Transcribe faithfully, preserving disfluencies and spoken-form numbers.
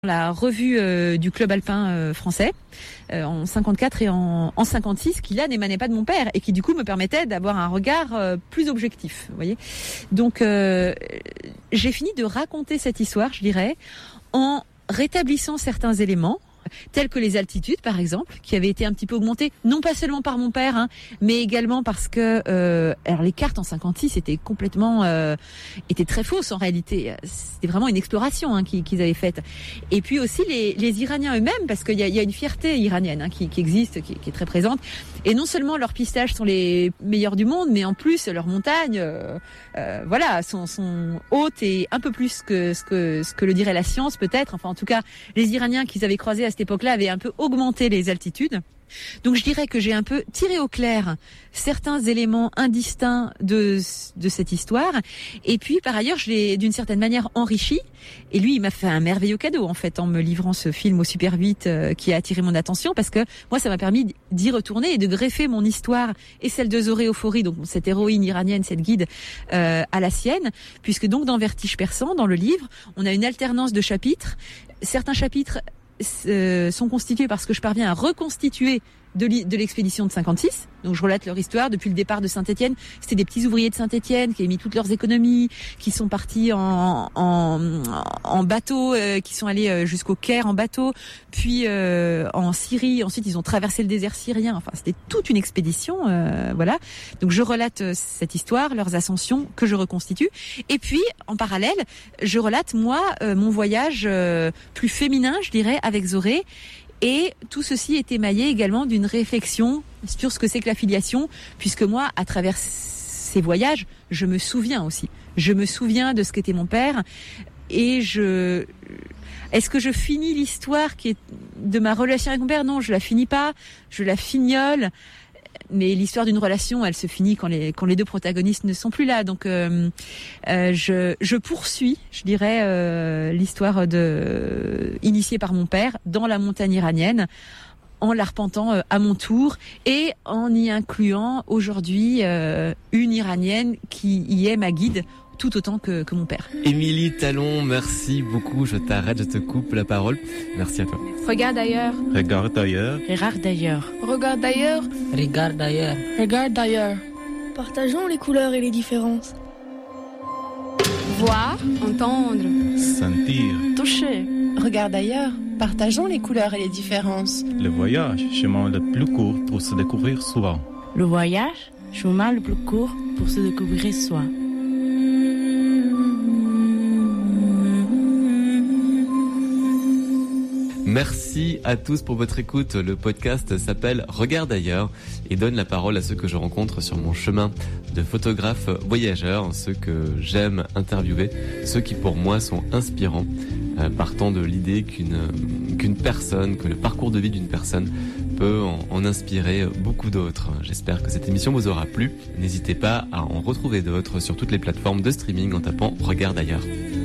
La revue euh, du club alpin euh, français euh, en cinquante-quatre et en, en cinquante-six qui là n'émanait pas de mon père et qui du coup me permettait d'avoir un regard euh, plus objectif, vous voyez. Donc euh, j'ai fini de raconter cette histoire, je dirais, en rétablissant certains éléments tels que les altitudes par exemple, qui avaient été un petit peu augmentées, non pas seulement par mon père, hein, mais également parce que euh, alors les cartes en cinquante-six étaient complètement euh, étaient très fausses en réalité. C'était vraiment une exploration hein, qu'ils, qu'ils avaient faite. Et puis aussi les, les Iraniens eux-mêmes, parce qu'il y a, il y a une fierté iranienne hein, qui, qui existe, qui, qui est très présente. Et non seulement leurs pistaches sont les meilleurs du monde, mais en plus leurs montagnes, euh, euh, voilà, sont, sont hautes et un peu plus que ce que ce que le dirait la science peut-être. Enfin en tout cas, les Iraniens qu'ils avaient croisés à cette époque-là avaient un peu augmenté les altitudes. Donc je dirais que j'ai un peu tiré au clair certains éléments indistincts de de cette histoire. Et puis par ailleurs, je l'ai d'une certaine manière enrichi. Et lui, il m'a fait un merveilleux cadeau en fait en me livrant ce film au Super huit euh, qui a attiré mon attention parce que moi, ça m'a permis d'y retourner et de greffer mon histoire et celle de Zoré Euphorie, donc cette héroïne iranienne, cette guide, euh, à la sienne, puisque donc dans Vertige persan, dans le livre, on a une alternance de chapitres. Certains chapitres Euh, sont constitués parce que je parviens à reconstituer de, de l'expédition de cinquante-six. Donc je relate leur histoire depuis le départ de Saint-Étienne. C'était des petits ouvriers de Saint-Étienne qui avaient mis toutes leurs économies, qui sont partis en, en, en bateau, euh, qui sont allés euh, jusqu'au Caire en bateau, puis euh, en Syrie. Ensuite, ils ont traversé le désert syrien. Enfin, c'était toute une expédition, euh, voilà. Donc je relate euh, cette histoire, leurs ascensions que je reconstitue. Et puis, en parallèle, je relate moi euh, mon voyage euh, plus féminin, je dirais, avec Zoré. Et tout ceci est émaillé également d'une réflexion sur ce que c'est que la filiation, puisque moi, à travers ces voyages, je me souviens aussi. Je me souviens de ce qu'était mon père. Et je... Est-ce que je finis l'histoire qui est de ma relation avec mon père ? Non, je la finis pas. Je la fignole. Mais l'histoire d'une relation, elle se finit quand les quand les deux protagonistes ne sont plus là. Donc, euh, euh, je je poursuis, je dirais, euh, l'histoire de initiée par mon père dans la montagne iranienne, en l'arpentant euh, à mon tour et en y incluant aujourd'hui euh, une Iranienne qui y est ma guide tout autant que, que mon père. Émilie Talon, merci beaucoup. Je t'arrête, je te coupe la parole. Merci à toi. Regarde ailleurs. Regarde ailleurs. Regarde ailleurs. Regarde ailleurs. Regarde ailleurs. Regarde ailleurs. Partageons les couleurs et les différences. Voir, entendre, sentir, toucher. Regarde ailleurs. Partageons les couleurs et les différences. Le voyage, chemin le plus court pour se découvrir soi. Le voyage, chemin le plus court pour se découvrir soi. Merci à tous pour votre écoute. Le podcast s'appelle Regarde ailleurs et donne la parole à ceux que je rencontre sur mon chemin de photographe voyageur, ceux que j'aime interviewer, ceux qui pour moi sont inspirants, euh, partant de l'idée qu'une, qu'une personne, que le parcours de vie d'une personne peut en, en inspirer beaucoup d'autres. J'espère que cette émission vous aura plu. N'hésitez pas à en retrouver d'autres sur toutes les plateformes de streaming en tapant Regarde ailleurs.